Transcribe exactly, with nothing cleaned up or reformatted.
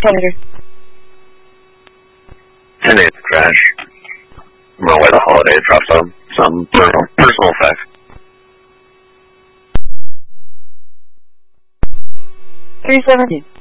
Senator. ten eight crash. I don't know why the holiday dropped some, some personal, personal effects. three seventeen.